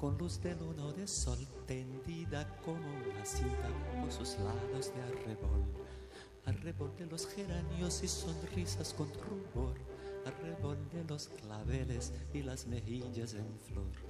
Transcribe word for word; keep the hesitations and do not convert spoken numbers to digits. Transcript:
con luz de luna o de sol, tendida como una cinta con sus lados de arrebol. Arrebol de los geranios y sonrisas con rubor, arrebol de los claveles y las mejillas en flor.